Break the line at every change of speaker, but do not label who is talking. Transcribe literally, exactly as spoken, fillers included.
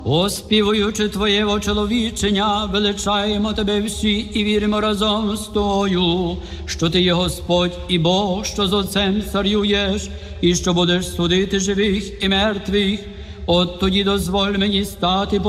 Оспівуючи Твоєго чоловічення, величаємо Тебе всі і віримо разом з Тобою, що Ти є Господь і Бог, що з Отцем царюєш, і що будеш судити живих і мертвих. От тоді дозволь мені стати